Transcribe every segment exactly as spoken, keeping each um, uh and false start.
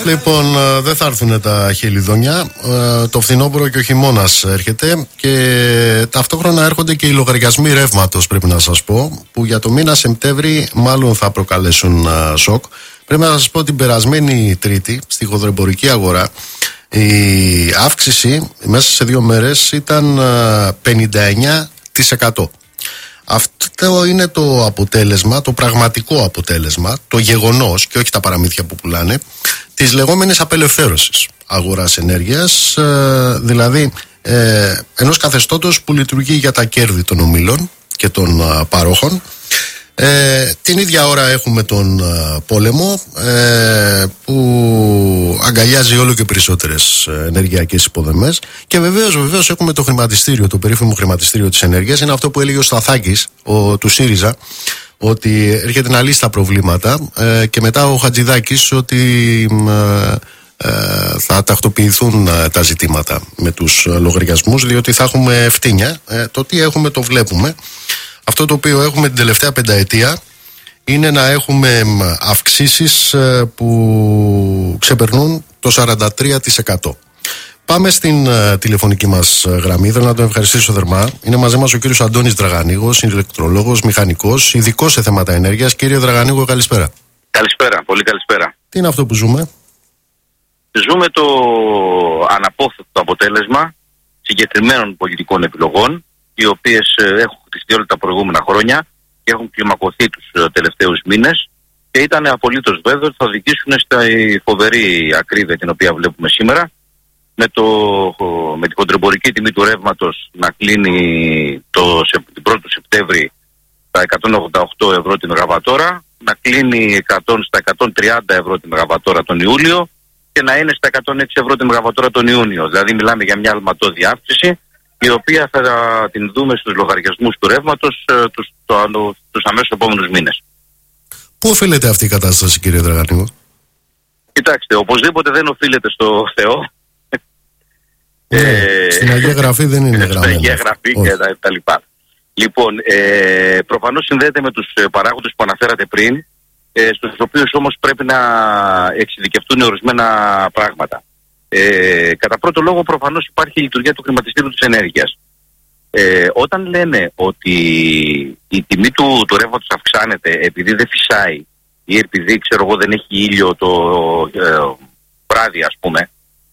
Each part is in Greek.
Λοιπόν, δεν θα έρθουν τα χελιδόνια. Το φθινόπωρο και ο χειμώνας έρχεται και ταυτόχρονα έρχονται και οι λογαριασμοί ρεύματος, πρέπει να σας πω, που για το μήνα Σεπτέμβρη μάλλον θα προκαλέσουν σοκ. Πρέπει να σας πω την περασμένη Τρίτη στη χονδροεμπορική αγορά η αύξηση μέσα σε δύο μέρες ήταν πενήντα εννέα τοις εκατό. Αυτό είναι το αποτέλεσμα, το πραγματικό αποτέλεσμα, το γεγονός και όχι τα παραμύθια που πουλάνε, της λεγόμενης απελευθέρωσης αγοράς ενέργειας, δηλαδή ε, ενός καθεστώτος που λειτουργεί για τα κέρδη των ομίλων και των α, παρόχων. Ε, την ίδια ώρα έχουμε τον α, πόλεμο ε, που αγκαλιάζει όλο και περισσότερες ενεργειακές υποδομές και βεβαίως, βεβαίως έχουμε το χρηματιστήριο, το περίφημο χρηματιστήριο της ενέργειας. Είναι αυτό που έλεγε ο Σταθάκης ο, του ΣΥΡΙΖΑ, ότι έρχεται να λύσει τα προβλήματα ε, και μετά ο Χατζηδάκης ότι ε, ε, θα τακτοποιηθούν ε, τα ζητήματα με τους λογαριασμούς, διότι θα έχουμε ευθύνια. Ε, το τι έχουμε το βλέπουμε. Αυτό το οποίο έχουμε την τελευταία πενταετία είναι να έχουμε αυξήσεις ε, που ξεπερνούν το σαράντα τρία τοις εκατό. Πάμε στην uh, τηλεφωνική μας uh, γραμμή. Θέλω να τον ευχαριστήσω θερμά. Είναι μαζί μας ο κύριος Αντώνης Δραγανίγος, ηλεκτρολόγος, μηχανικός, ειδικός σε θέματα ενέργειας. Κύριε Δραγανίγο, καλησπέρα. Καλησπέρα, πολύ καλησπέρα. Τι είναι αυτό που ζούμε? Ζούμε το αναπόφευκτο αποτέλεσμα συγκεκριμένων πολιτικών επιλογών, οι οποίες uh, έχουν χτιστεί όλα τα προηγούμενα χρόνια και έχουν κλιμακωθεί τους uh, τελευταίους μήνες και ήταν απολύτως βέβαιο ότι θα οδηγήσουν στη φοβερή ακρίβεια την οποία βλέπουμε σήμερα. Με, το, με την χονδροεμπορική τιμή του ρεύματος να κλείνει το, την πρώτη Σεπτέμβρη στα εκατόν ογδόντα οκτώ ευρώ την μεγαβατόρα, να κλείνει εκατό, στα εκατόν τριάντα ευρώ την μεγαβατόρα τον Ιούλιο και να είναι στα εκατόν έξι ευρώ την μεγαβατόρα τον Ιούνιο. Δηλαδή μιλάμε για μια αλματώδη αύξηση, η οποία θα την δούμε στους λογαριασμούς του ρεύματος τους, το, το, τους αμέσως επόμενους μήνες. Πού οφείλεται αυτή η κατάσταση, κύριε Δραγανίγο? Κοιτάξτε, οπωσδήποτε δεν οφείλεται στο Θεό. Ναι, ε, στην Αγία Γραφή δεν είναι γραμμένο. Στην Αγία Γραφή και τα, τα λοιπά. Λοιπόν, ε, προφανώς συνδέεται με τους παράγοντες που αναφέρατε πριν, ε, στους οποίους όμως πρέπει να εξειδικευτούν ορισμένα πράγματα. Ε, κατά πρώτο λόγο, προφανώς υπάρχει η λειτουργία του χρηματιστήριου της ενέργειας. Ε, όταν λένε ότι η τιμή του, του ρεύματος αυξάνεται επειδή δεν φυσάει ή επειδή, ξέρω εγώ, δεν έχει ήλιο το ε, βράδυ, ας πούμε,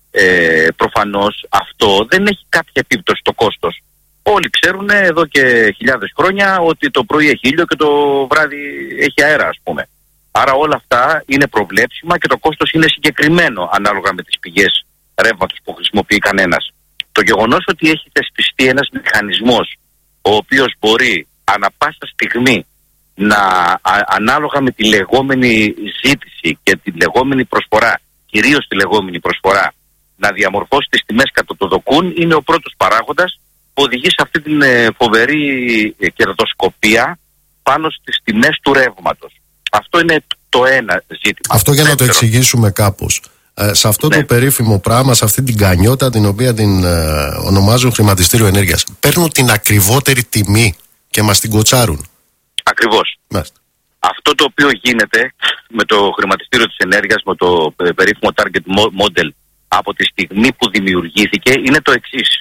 Ε, προφανώς αυτό δεν έχει κάποια επίπτωση στο κόστος. Όλοι ξέρουν εδώ και χιλιάδες χρόνια ότι το πρωί έχει ήλιο και το βράδυ έχει αέρα, ας πούμε. Άρα όλα αυτά είναι προβλέψιμα και το κόστος είναι συγκεκριμένο ανάλογα με τις πηγές ρεύματος που χρησιμοποιεί κανένας. Το γεγονός ότι έχει θεσπιστεί ένας μηχανισμός ο οποίος μπορεί ανα πάσα στιγμή να α, ανάλογα με τη λεγόμενη ζήτηση και τη λεγόμενη προσφορά, κυρίως τη λεγόμενη προσφορά, να διαμορφώσει τις τιμές κατά το δοκούν, είναι ο πρώτος παράγοντας που οδηγεί σε αυτή την ε, φοβερή ε, κερδοσκοπία πάνω στις τιμές του ρεύματος. Αυτό είναι το ένα ζήτημα. Αυτό για να το εξηγήσουμε κάπως. Ε, σε αυτό ναι. το περίφημο πράγμα, σε αυτή την κανιότα την οποία την ε, ονομάζουν χρηματιστήριο ενέργειας, παίρνουν την ακριβότερη τιμή και μας την κοτσάρουν. Ακριβώς. Μάλιστα. Αυτό το οποίο γίνεται με το χρηματιστήριο της ενέργειας, με το ε, περίφημο target model, από τη στιγμή που δημιουργήθηκε είναι το εξής.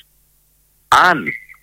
Αν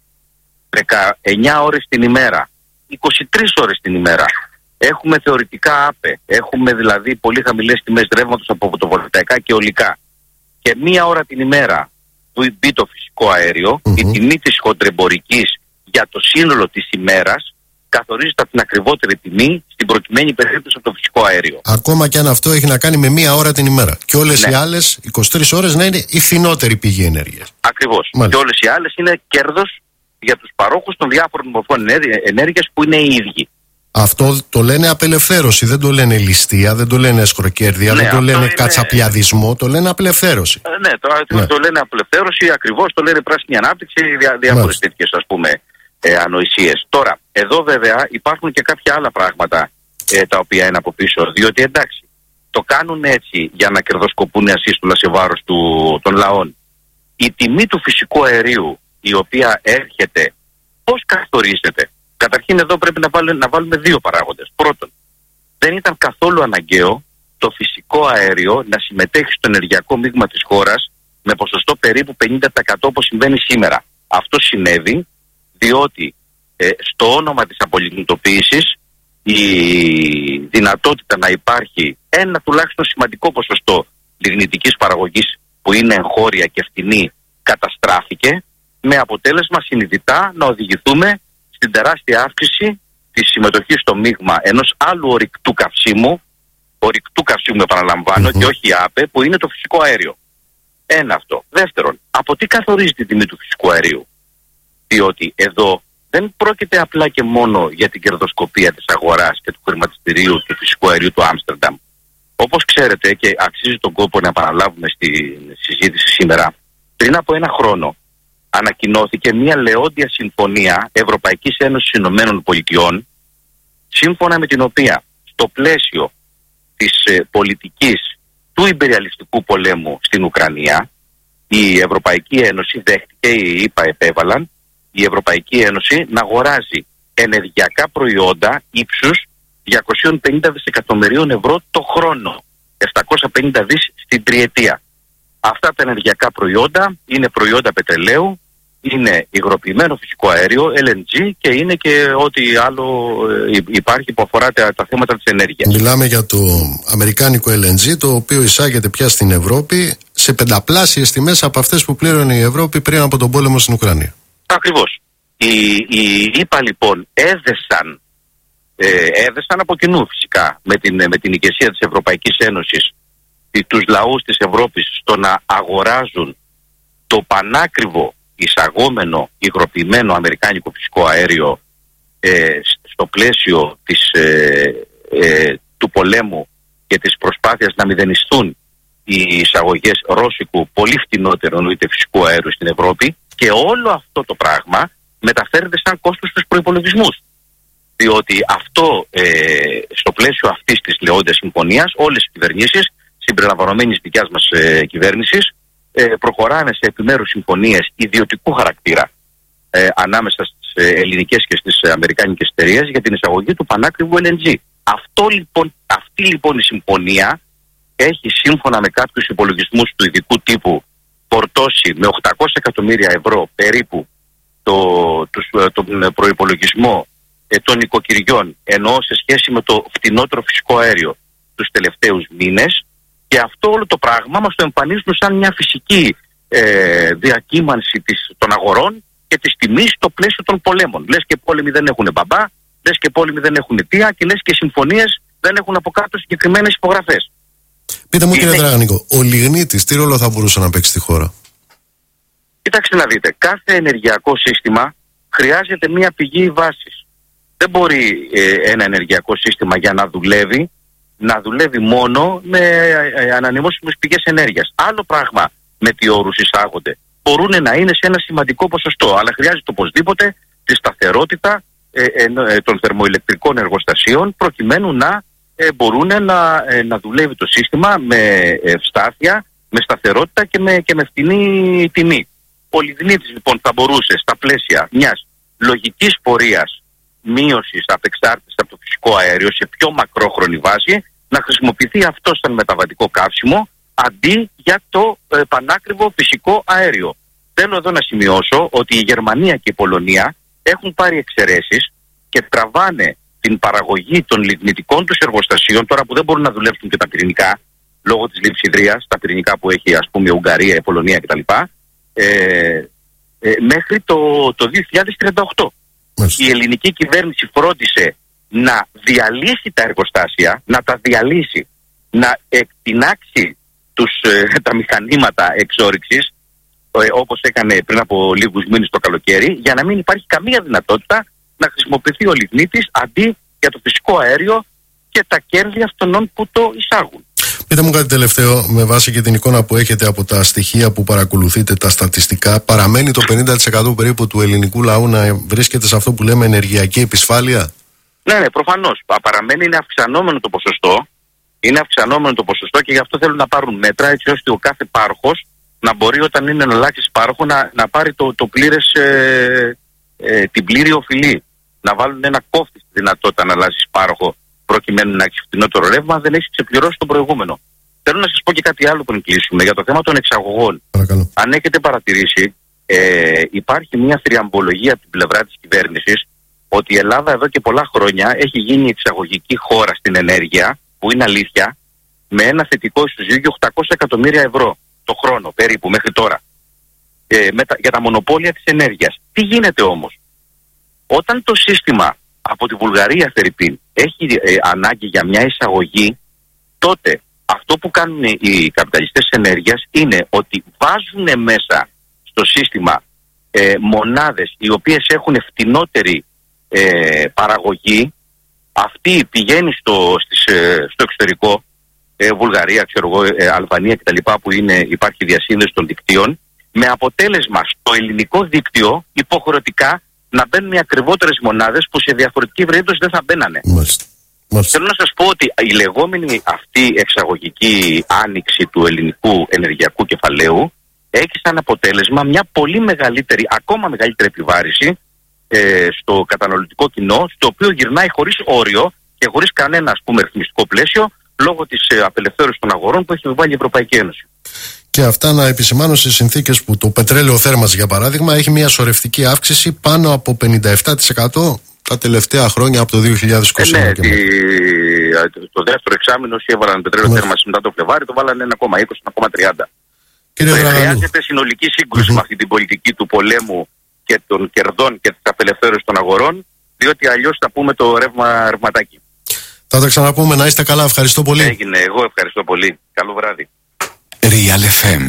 δεκαεννιά ώρες την ημέρα, είκοσι τρεις ώρες την ημέρα έχουμε θεωρητικά άπε, έχουμε δηλαδή πολύ χαμηλές τιμές ρεύματος από φωτοβολταϊκά και αιωλικά και μία ώρα την ημέρα που μπει το φυσικό αέριο, mm-hmm. η τιμή της χοντρεμπορικής για το σύνολο της ημέρας καθορίζεται από την ακριβότερη τιμή, στην προκειμένη περίπτωση από το φυσικό αέριο. Ακόμα και αν αυτό έχει να κάνει με μία ώρα την ημέρα. Και όλες ναι. οι άλλες είκοσι τρεις ώρες να είναι η φθηνότερη πηγή ενέργειας. Ακριβώς. Και όλες οι άλλες είναι κέρδος για τους παρόχους των διάφορων μορφών ενέργειας που είναι οι ίδιοι. Αυτό το λένε απελευθέρωση, δεν το λένε ληστεία, δεν το λένε εσχροκέρδεια, ναι, δεν το λένε είναι... κατσαπιαδισμό, το λένε απελευθέρωση. Ε, ναι, το, ναι, το λένε απελευθέρωση, ακριβώς το λένε πράσινη ανάπτυξη, διά, διάφορες τέτοιες ας πούμε ε, ανοησίες. Τώρα, εδώ βέβαια υπάρχουν και κάποια άλλα πράγματα ε, τα οποία είναι από πίσω, διότι εντάξει, το κάνουν έτσι για να κερδοσκοπούν ασύστολα σε βάρος του, των λαών. Η τιμή του φυσικού αερίου, η οποία έρχεται, πώς καθορίζεται? Καταρχήν εδώ πρέπει να βάλουμε, να βάλουμε δύο παράγοντες. Πρώτον, δεν ήταν καθόλου αναγκαίο το το φυσικό αέριο να συμμετέχει στο ενεργειακό μείγμα της χώρας με ποσοστό περίπου πενήντα τοις εκατό όπως συμβαίνει σήμερα. Αυτό συνέβη διότι ε, στο όνομα της απολιγνητοποίησης η δυνατότητα να υπάρχει ένα τουλάχιστον σημαντικό ποσοστό λιγνητικής παραγωγής που είναι εγχώρια και φτηνή καταστράφηκε, με αποτέλεσμα συνειδητά να οδηγηθούμε στην τεράστια αύξηση της συμμετοχής στο μείγμα ενός άλλου ορυκτού καυσίμου, ορυκτού καυσίμου επαναλαμβάνω, mm-hmm. και όχι ΑΠΕ, που είναι το φυσικό αέριο. Ένα αυτό. Δεύτερον, από τι καθορίζει την τιμή του φυσικού αερίου? Διότι εδώ δεν πρόκειται απλά και μόνο για την κερδοσκοπία της αγοράς και του χρηματιστηρίου του φυσικού αερίου του Άμστερνταμ. Όπως ξέρετε, και αξίζει τον κόπο να επαναλάβουμε στη συζήτηση σήμερα, πριν από ένα χρόνο ανακοινώθηκε μια λεόντια συμφωνία Ευρωπαϊκής Ένωσης Ηνωμένων Πολιτειών, σύμφωνα με την οποία στο πλαίσιο της ε, πολιτικής του ιμπεριαλιστικού πολέμου στην Ουκρανία, η Ευρωπαϊκή Ένωση δέχτηκε, οι ΗΠΑ επέβαλαν, η Ευρωπαϊκή Ένωση να αγοράζει ενεργειακά προϊόντα ύψους διακόσια πενήντα δισεκατομμυρίων ευρώ το χρόνο, επτακόσια πενήντα δις στην τριετία. Αυτά τα ενεργειακά προϊόντα είναι προϊόντα πετρελαίου, είναι υγροποιημένο φυσικό αέριο, ελ εν τζι και είναι και ό,τι άλλο υπάρχει που αφορά τα, τα θέματα της ενέργειας. Μιλάμε για το αμερικάνικο ελ εν τζι, το οποίο εισάγεται πια στην Ευρώπη σε πενταπλάσιες τιμές από αυτές που πλήρωνε η Ευρώπη πριν από τον πόλεμο στην Ουκρανία. Ακριβώς. Οι, οι ΗΠΑ λοιπόν έδεσαν, ε, έδεσαν από κοινού φυσικά με την, με την ηγεσία της Ευρωπαϊκής Ένωσης τους λαούς της Ευρώπης στο να αγοράζουν το πανάκριβο εισαγόμενο υγροποιημένο αμερικάνικο φυσικό αέριο ε, στο πλαίσιο της, ε, ε, του πολέμου και της προσπάθειας να μηδενιστούν οι εισαγωγές ρώσικου πολύ φτηνότερου εννοείται φυσικού αέριου στην Ευρώπη, και όλο αυτό το πράγμα μεταφέρεται σαν κόστος στους προϋπολογισμούς. Διότι αυτό ε, στο πλαίσιο αυτής της λεόντιας συμφωνίας όλες οι κυβερνήσεις συμπεριλαμβανομένης δικιάς μας ε, κυβέρνησης ε, προχωράνε σε επιμέρους συμφωνίες ιδιωτικού χαρακτήρα ε, ανάμεσα στις ε, ελληνικές και στις ε, αμερικάνικες εταιρείες για την εισαγωγή του πανάκριβου ελ εν τζι. Αυτό, λοιπόν, αυτή λοιπόν η συμφωνία έχει σύμφωνα με κάποιους υπολογισμούς του ειδικού τύπου φορτώσει με οκτακόσια εκατομμύρια ευρώ περίπου το, τους, τον προϋπολογισμό ε, των οικοκυριών, ενώ σε σχέση με το φτηνότερο φυσικό αέριο τους τελευταίους μήνες. Και αυτό όλο το πράγμα μας το εμφανίζουν σαν μια φυσική ε, διακύμανση της, των αγορών και της τιμής στο πλαίσιο των πολέμων. Λες και πόλεμοι δεν έχουν μπαμπά, λες και πόλεμοι δεν έχουν αιτία και λες και συμφωνίες δεν έχουν από κάτω συγκεκριμένες υπογραφές. Πείτε μου, είναι... κύριε Δραγανίκο, ο λιγνίτης τι ρόλο θα μπορούσε να παίξει στη χώρα? Κοιτάξτε να δείτε, κάθε ενεργειακό σύστημα χρειάζεται μια πηγή βάσης. Δεν μπορεί ε, ένα ενεργειακό σύστημα για να δουλεύει να δουλεύει μόνο με ανανεώσιμες πηγές ενέργειας. Άλλο πράγμα με τι όρους εισάγονται. Μπορούν να είναι σε ένα σημαντικό ποσοστό, αλλά χρειάζεται οπωσδήποτε τη σταθερότητα ε, ε, ε, των θερμοηλεκτρικών εργοστασίων προκειμένου να ε, μπορούν να, ε, να δουλεύει το σύστημα με ευστάθεια, με σταθερότητα και με, και με φτηνή τιμή. Ο λιγνίτης λοιπόν θα μπορούσε στα πλαίσια μιας λογικής πορείας μείωσης απεξάρτησης από το φυσικό αέριο σε πιο μακρόχρονη βάση να χρησιμοποιηθεί αυτό σαν μεταβατικό καύσιμο αντί για το ε, πανάκριβο φυσικό αέριο. Θέλω εδώ να σημειώσω ότι η Γερμανία και η Πολωνία έχουν πάρει εξαιρέσεις και τραβάνε την παραγωγή των λιγνητικών τους εργοστασίων, τώρα που δεν μπορούν να δουλέψουν και τα πυρηνικά λόγω της λειψιδρίας, τα πυρηνικά που έχει ας πούμε η Ουγγαρία, η Πολωνία κτλ. Ε, ε, μέχρι το, το δύο χιλιάδες τριάντα οκτώ. Η ελληνική κυβέρνηση φρόντισε να διαλύσει τα εργοστάσια, να τα διαλύσει, να εκτινάξει τους, ε, τα μηχανήματα εξόρυξης, ε, όπως έκανε πριν από λίγους μήνες το καλοκαίρι, για να μην υπάρχει καμία δυνατότητα να χρησιμοποιηθεί ο λιγνίτης αντί για το φυσικό αέριο και τα κέρδη αυτών που το εισάγουν. Πείτε μου κάτι τελευταίο, με βάση και την εικόνα που έχετε από τα στοιχεία που παρακολουθείτε, τα στατιστικά, παραμένει το πενήντα τοις εκατό περίπου του ελληνικού λαού να βρίσκεται σε αυτό που λέμε ενεργειακή επισφάλεια? Ναι, ναι, προφανώς. Παραμένει, είναι αυξανόμενο το ποσοστό. Είναι αυξανόμενο το ποσοστό και γι' αυτό θέλουν να πάρουν μέτρα έτσι ώστε ο κάθε πάροχος να μπορεί όταν είναι να αλλάξει πάροχο να, να πάρει το, το πλήρες, ε, ε, την πλήρη οφειλή. Να βάλουν ένα κόφτη στη δυνατότητα να αλλάζει πάροχο προκειμένου να έχει φτηνότερο ρεύμα, δεν έχει ξεπληρώσει το προηγούμενο. Θέλω να σας πω και κάτι άλλο πριν κλείσουμε για το θέμα των εξαγωγών. Παρακαλώ. Αν έχετε παρατηρήσει, ε, υπάρχει μια θριαμβολογία από την πλευρά της κυβέρνησης ότι η Ελλάδα εδώ και πολλά χρόνια έχει γίνει εξαγωγική χώρα στην ενέργεια, που είναι αλήθεια, με ένα θετικό ισοζύγιο οκτακόσια εκατομμύρια ευρώ το χρόνο περίπου μέχρι τώρα ε, με τα, για τα μονοπόλια της ενέργειας. Τι γίνεται όμως? Όταν το σύστημα από τη Βουλγαρία, φερειπίν, έχει ε, ανάγκη για μια εισαγωγή, τότε αυτό που κάνουν οι καπιταλιστές της ενέργειας είναι ότι βάζουν μέσα στο σύστημα ε, μονάδες οι οποίες έχουν φτηνότερη ε, παραγωγή. Αυτή πηγαίνει στο, στις, ε, στο εξωτερικό, ε, Βουλγαρία, ξέρω εγώ, ε, Αλβανία κτλ. Που είναι, υπάρχει διασύνδεση των δικτύων, με αποτέλεσμα στο ελληνικό δίκτυο υποχρεωτικά να μπαίνουν οι ακριβότερες μονάδες που σε διαφορετική περίπτωση δεν θα μπαίνανε. Μάλιστα. Μάλιστα. Θέλω να σας πω ότι η λεγόμενη αυτή εξαγωγική άνοιξη του ελληνικού ενεργειακού κεφαλαίου έχει σαν αποτέλεσμα μια πολύ μεγαλύτερη, ακόμα μεγαλύτερη επιβάρηση ε, στο καταναλωτικό κοινό, στο οποίο γυρνάει χωρίς όριο και χωρίς κανένα, ας πούμε, ρυθμιστικό πλαίσιο, λόγω της ε, απελευθέρωσης των αγορών που έχει βάλει η Ευρωπαϊκή Ένωση. Και αυτά να επισημάνω σε συνθήκες που το πετρέλαιο θέρμανσης, για παράδειγμα, έχει μια σωρευτική αύξηση πάνω από πενήντα επτά τοις εκατό τα τελευταία χρόνια από το δύο χιλιάδες είκοσι. Ε, ναι, τη, το δεύτερο εξάμηνο όσοι έβαλαν πετρέλαιο ναι. θέρμανση μετά το Φλεβάρι, το βάλανε ένα κόμμα είκοσι, ένα κόμμα τριάντα. Χρειάζεται συνολική σύγκρουση mm-hmm. με αυτή την πολιτική του πολέμου και των κερδών και της απελευθέρωσης των αγορών, διότι αλλιώς θα πούμε το ρεύμα ρευματάκι. Θα τα ξαναπούμε, να είστε καλά, ευχαριστώ πολύ. Έγινε, εγώ ευχαριστώ πολύ. Καλό βράδυ. Real εφ εμ.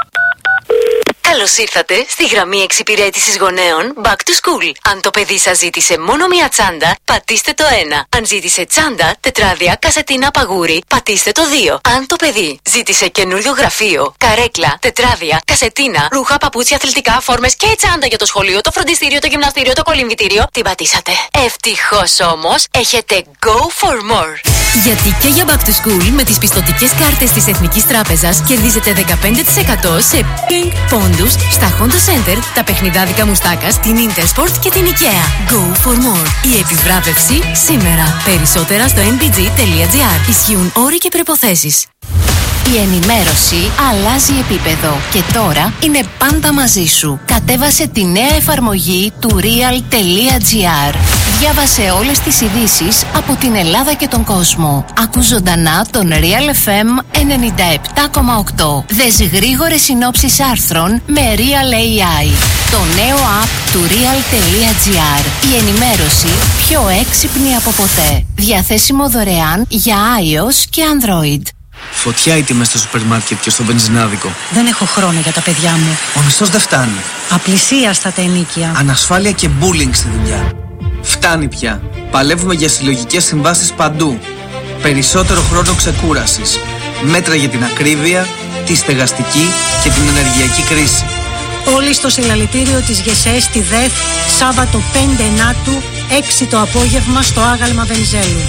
Καλώς ήρθατε στη γραμμή εξυπηρέτησης γονέων Back to School. Αν το παιδί σας ζήτησε μόνο μία τσάντα, πατήστε το ένα. Αν ζήτησε τσάντα, τετράδια, κασετίνα, παγούρι, πατήστε το δύο. Αν το παιδί ζήτησε καινούριο γραφείο, καρέκλα, τετράδια, κασετίνα, ρούχα, παπούτσια, αθλητικά, φόρμες και τσάντα για το σχολείο, το φροντιστήριο, το γυμναστήριο, το κολυμβητήριο, την πατήσατε. Ευτυχώς όμως, έχετε Go for More. Γιατί και για Back to School με τις πιστωτικές κάρτες της Εθνικής Τράπεζας κερδίζετε δεκαπέντε τοις εκατό σε Pink πόντους στα Honda Center, τα παιχνιδάδικα Μουστάκας, την Intersport και την IKEA. Go for more. Η επιβράβευση σήμερα. Περισσότερα στο εν μπι τζι τελεία τζι άρ. Ισχύουν όροι και προϋποθέσεις. Η ενημέρωση αλλάζει επίπεδο και τώρα είναι πάντα μαζί σου. Κατέβασε τη νέα εφαρμογή του real τελεία τζι άρ. Διάβασε όλες τις ειδήσεις από την Ελλάδα και τον κόσμο. Άκου ζωντανά τον Real εφ εμ ενενήντα επτά κόμμα οκτώ. Δες γρήγορες συνόψεις άρθρων με Real έι άι. Το νέο app του real τελεία τζι άρ. Η ενημέρωση πιο έξυπνη από ποτέ. Διαθέσιμο δωρεάν για iOS και Android. Φωτιά οι τιμές στο σούπερ μάρκετ και στο βενζινάδικο. Δεν έχω χρόνο για τα παιδιά μου. Ο μισθός δεν φτάνει. Απλησίαστα τα ενοίκια. Ανασφάλεια και bullying στη δουλειά. Φτάνει πια. Παλεύουμε για συλλογικές συμβάσεις παντού. Περισσότερο χρόνο ξεκούρασης. Μέτρα για την ακρίβεια, τη στεγαστική και την ενεργειακή κρίση. Όλοι στο συλλαλητήριο της ΓΕΣΕ στη ΔΕΘ, Σάββατο πέντε Ενάτου, έξι το απόγευμα στο άγαλμα Βενιζέλου.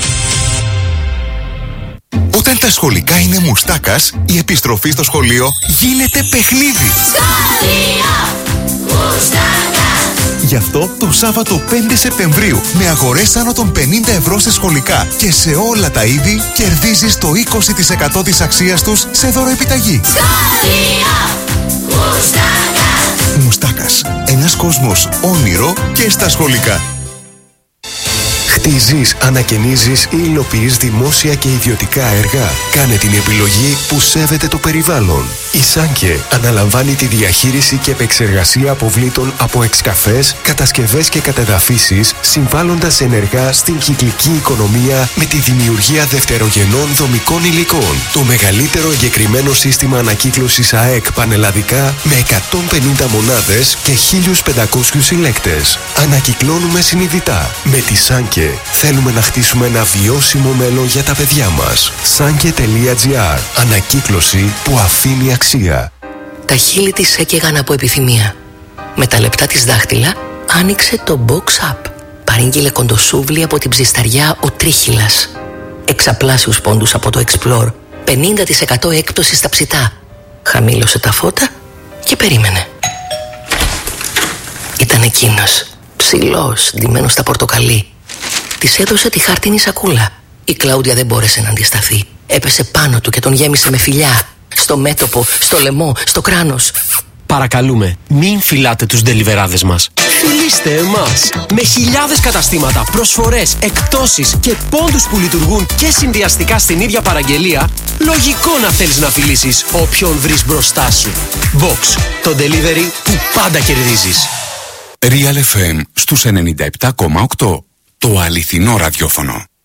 Όταν τα σχολικά είναι μουστάκας, η επιστροφή στο σχολείο γίνεται παιχνίδι. Σχολείο μουστάκας. Γι' αυτό το Σάββατο πέντε Σεπτεμβρίου, με αγορές άνω των πενήντα ευρώ σε σχολικά και σε όλα τα είδη, κερδίζεις το είκοσι τοις εκατό της αξίας τους σε δωροεπιταγή. Σχολείο μουστάκας. Μουστάκας. Ένας κόσμος όνειρο και στα σχολικά. Χτίζεις, ανακαινίζεις ή υλοποιείς δημόσια και ιδιωτικά έργα. Κάνε την επιλογή που σέβεται το περιβάλλον. Η Σάνκε αναλαμβάνει τη διαχείριση και επεξεργασία αποβλήτων από εξκαφές, κατασκευές και κατεδαφίσεις, συμβάλλοντας ενεργά στην κυκλική οικονομία με τη δημιουργία δευτερογενών δομικών υλικών. Το μεγαλύτερο εγκεκριμένο σύστημα ανακύκλωσης ΑΕΚ πανελλαδικά με εκατόν πενήντα μονάδες και χίλιους πεντακόσιους συλλέκτες. Ανακυκλώνουμε συνειδητά. Με τη Σάνκε θέλουμε να χτίσουμε ένα βιώσιμο μέλλον για τα παιδιά μας. Σάνκε τελεία τζι άρ. Ανακύκλωση που αφήνει αξία. Τα χείλη της έκαιγαν από επιθυμία. Με τα λεπτά της δάχτυλα άνοιξε το Box Up. Παρήγγειλε κοντοσούβλι από την ψισταριά ο Τρίχυλας. Εξαπλάσιους πόντους από το Explore. πενήντα τοις εκατό έκπτωση στα ψητά. Χαμήλωσε τα φώτα και περίμενε. Ήταν εκείνος, ψηλός, ντυμένος στα πορτοκαλί. Της έδωσε τη χάρτινη σακούλα Η Κλάουδια δεν μπόρεσε να αντισταθεί. Έπεσε πάνω του και τον γέμισε με φιλιά. Στο μέτωπο, στο λαιμό, στο κράνος. Παρακαλούμε, μην φυλάτε τους ντελιβεράδες μας. Φιλήστε εμάς! Με χιλιάδες καταστήματα, προσφορές, εκπτώσεις και πόντους που λειτουργούν και συνδυαστικά στην ίδια παραγγελία, λογικό να θέλεις να φιλήσεις όποιον βρεις μπροστά σου. Box, το delivery που πάντα κερδίζεις. Real εφ εμ στους ενενήντα επτά κόμμα οκτώ. Το αληθινό ραδιόφωνο.